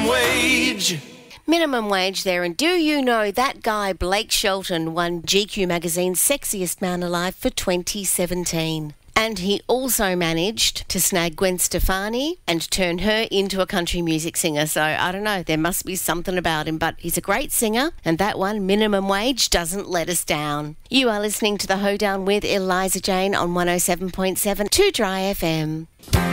wage. Minimum wage there. And do you know that guy Blake Shelton won GQ magazine's Sexiest Man Alive for 2017? And he also managed to snag Gwen Stefani and turn her into a country music singer. So I don't know, there must be something about him, but he's a great singer, and that one, Minimum Wage, doesn't let us down. You are listening to The Hoedown with Eliza Jane on 107.7 2 Dry FM.